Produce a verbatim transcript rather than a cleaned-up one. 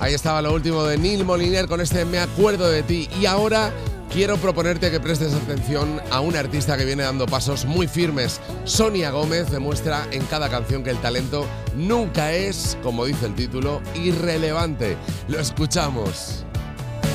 Ahí estaba lo último de Neil Moliner con este Me acuerdo de ti. Y ahora quiero proponerte que prestes atención a un artista que viene dando pasos muy firmes. Sonia Gómez demuestra en cada canción que el talento nunca es, como dice el título, irrelevante. Lo escuchamos.